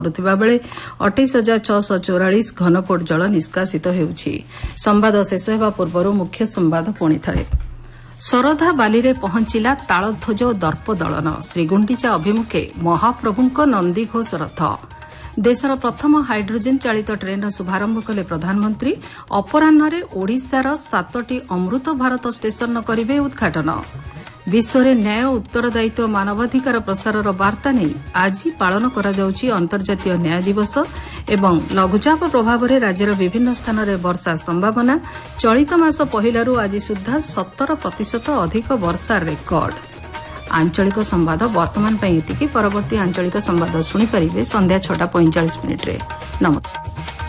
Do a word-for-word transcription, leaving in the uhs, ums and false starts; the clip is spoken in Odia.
କରୁଥିବା ବେଳେ ଅଠେଇଶ ହଜାର ଛଅଶହ ଚଉରାଳିଶ ଘନଫୁଟ ଜଳ ନିଷ୍କାସିତ ହେଉଛି। ସମ୍ବାଦ ଶେଷ ହେବା ପୂର୍ବରୁ ମୁଖ୍ୟ ସମ୍ବାଦ ପୁଣିଥରେ। ଶରଧା ବାଲିରେ ପହଞ୍ଚିଲା ତାଳଧ୍ୱଜ ଓ ଦର୍ପ ଦଳନ। ଶ୍ରୀଗୁଣ୍ଡିଚା ଅଭିମୁଖେ ମହାପ୍ରଭୁଙ୍କ ନନ୍ଦିଘୋଷ ରଥ। ଦେଶର ପ୍ରଥମ ହାଇଡ୍ରୋଜେନ୍ ଚାଳିତ ଟ୍ରେନ୍ର ଶୁଭାରମ୍ଭ କଲେ ପ୍ରଧାନମନ୍ତ୍ରୀ। ଅପରାହ୍ନରେ ଓଡ଼ିଶାର ସାତଟି ଅମୃତ ଭାରତ ଷ୍ଟେସନ୍ର କରିବେ ଉଦ୍ଘାଟନ। ବିଶ୍ୱରେ ନ୍ୟାୟ ଉତ୍ତରଦାୟିତ୍ୱ ମାନବାଧିକାର ପ୍ରସାରର ବାର୍ତ୍ତା ନେଇ ଆଜି ପାଳନ କରାଯାଉଛି ଅନ୍ତର୍ଜାତୀୟ ନ୍ୟାୟ ଦିବସ ଏବଂ ଲଘୁଚାପ ପ୍ରଭାବରେ ରାଜ୍ୟର ବିଭିନ୍ନ ସ୍ଥାନରେ ବର୍ଷା ସମ୍ଭାବନା। ଚଳିତ ମାସ ପହିଲାରୁ ଆଜି ସୁଦ୍ଧା ସତର ପ୍ରତିଶତ ଅଧିକ ବର୍ଷା ରେକର୍ଡ। ଆଞ୍ଚଳିକ ସମ୍ବାଦ ବର୍ତ୍ତମାନ ପାଇଁ ଏତିକି। ପରବର୍ତ୍ତୀ ଆଞ୍ଚଳିକ ସମ୍ବାଦ ଶୁଣିପାରିବେ ସନ୍ଧ୍ୟା ଛଅଟା ପଇଁଚାଳିଶ ମିନିଟ୍ରେ। ନମସ୍କାର।